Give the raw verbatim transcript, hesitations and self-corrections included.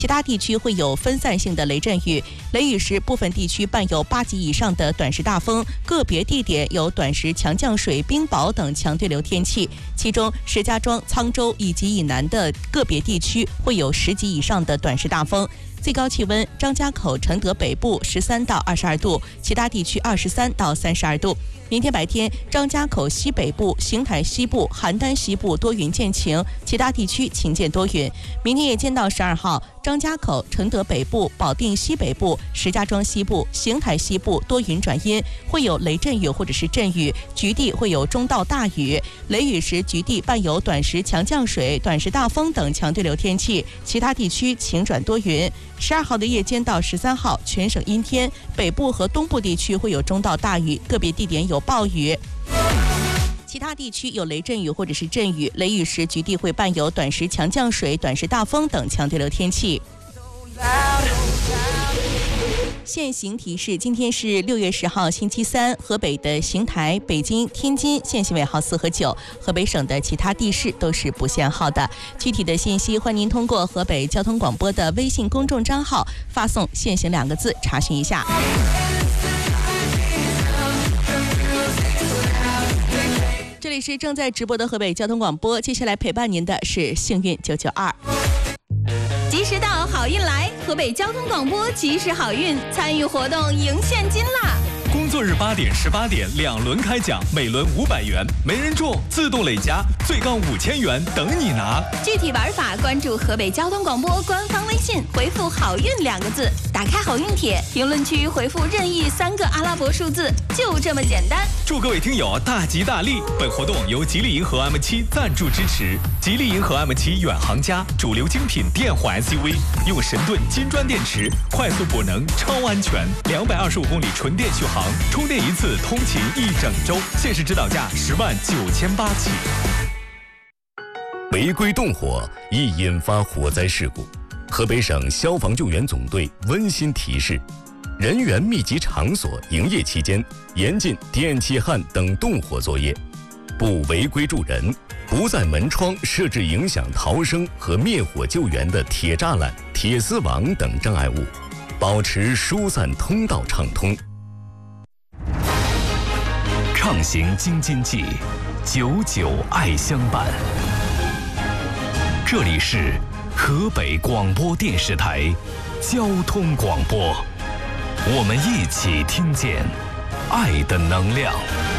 其他地区会有分散性的雷阵雨，雷雨时部分地区伴有八级以上的短时大风，个别地点有短时强降水、冰雹等强对流天气。其中，石家庄、沧州以及以南的个别地区会有十级以上的短时大风。最高气温，张家口、承德北部十三到二十二度，其他地区二十三到三十二度。明天白天，张家口西北部、邢台西部、邯郸西部多云见晴，其他地区晴见多云。明天夜间到十二号，张家口、承德北部、保定西北部、石家庄西部、邢台西部多云转阴，会有雷阵雨或者是阵雨，局地会有中到大雨。雷雨时，局地伴有短时强降水、短时大风等强对流天气，其他地区晴转多云。十二号的夜间到十三号，全省阴天，北部和东部地区会有中到大雨，个别地点有暴雨。其他地区有雷阵雨或者是阵雨，雷雨时局地会伴有短时强降水、短时大风等强对流天气。现行提示：今天是六月十号星期三，河北的邢台、北京、天津限行尾号四和九，河北省的其他地市都是不限号的。具体的信息，欢迎您通过河北交通广播的微信公众账号发送“限行”两个字查询一下。这里是正在直播的河北交通广播，接下来陪伴您的是幸运九九二。 及时到，好运来！河北交通广播及时好运，参与活动赢现金啦！ 工作日八点、十八点两轮开奖，每轮五百元，没人中自动累加，最高五千元等你拿。 具体玩法，关注河北交通广播官方微信，回复“好运”两个字，打开好运帖，评论区回复任意三个阿拉伯数字，就这么简单。 祝各位听友大吉大利！本活动由吉利银河 M 七赞助支持。吉利银河 M 七远航家，主流精品电混 S U V， 用神盾金砖电池，快速补能，超安全，两百二十五公里纯电续航。充电一次通勤一整周，限时指导价十万九千八起。 违规动火易引发火灾事故，河北省消防救援总队温馨提示：人员密集场所营业期间，严禁电气焊等动火作业，不违规助人，不在门窗设置影响逃生和灭火救援的铁栅栏、铁丝网等障碍物，保持疏散通道畅通。 畅行京津冀，久久爱相伴。这里是河北广播电视台交通广播，我们一起听见爱的能量。